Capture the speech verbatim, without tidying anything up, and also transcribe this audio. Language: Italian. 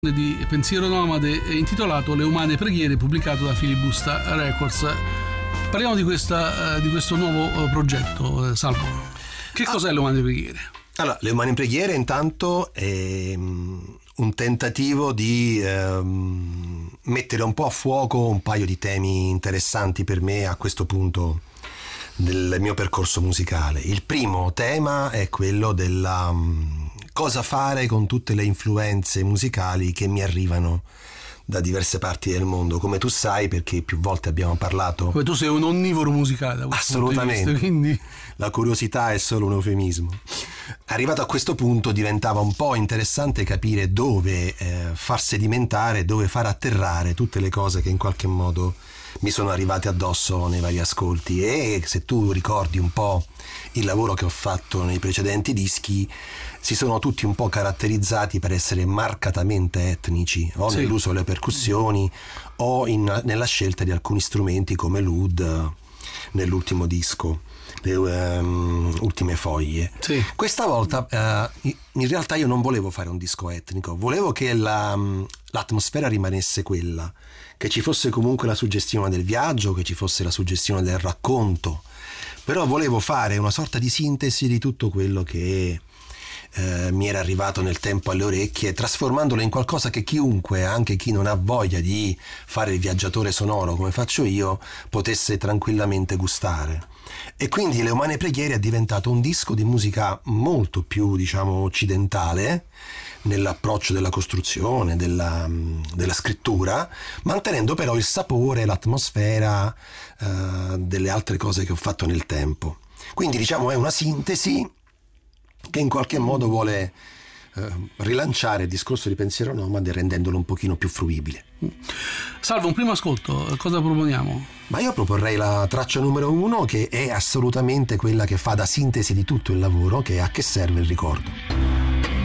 Di Pensiero Nomade intitolato Le Umane Preghiere, pubblicato da Filibusta Records. Parliamo di, questa, di questo nuovo progetto, Salvo. Che ah. cos'è Le Umane Preghiere? Allora, Le Umane Preghiere intanto è un tentativo di ehm, mettere un po' a fuoco un paio di temi interessanti per me a questo punto del mio percorso musicale. Il primo tema è quello della cosa fare con tutte le influenze musicali che mi arrivano da diverse parti del mondo, come tu sai, perché più volte abbiamo parlato. Come tu sei un onnivoro musicale. Assolutamente. Vista, quindi... La curiosità è solo un eufemismo. Arrivato a questo punto diventava un po' interessante capire dove eh, far sedimentare, dove far atterrare tutte le cose che in qualche modo mi sono arrivate addosso nei vari ascolti. E se tu ricordi un po' il lavoro che ho fatto nei precedenti dischi, si sono tutti un po' caratterizzati per essere marcatamente etnici, o sì. nell'uso delle percussioni o in, nella scelta di alcuni strumenti come l'oud nell'ultimo disco, le um, ultime foglie. Sì. Questa volta uh, in realtà io non volevo fare un disco etnico, volevo che la, l'atmosfera rimanesse quella, che ci fosse comunque la suggestione del viaggio, che ci fosse la suggestione del racconto, però volevo fare una sorta di sintesi di tutto quello che Eh, mi era arrivato nel tempo alle orecchie, trasformandolo in qualcosa che chiunque, anche chi non ha voglia di fare il viaggiatore sonoro come faccio io, potesse tranquillamente gustare. E quindi Le Umane Preghiere è diventato un disco di musica molto più, diciamo, occidentale nell'approccio della costruzione, della, della scrittura, mantenendo però il sapore, l'atmosfera eh, delle altre cose che ho fatto nel tempo. Quindi, diciamo, è una sintesi che in qualche modo vuole eh, rilanciare il discorso di Pensiero Nomade rendendolo un pochino più fruibile. Salvo, un primo ascolto, cosa proponiamo? Ma io proporrei la traccia numero uno, che è assolutamente quella che fa da sintesi di tutto il lavoro, che è A che serve il ricordo.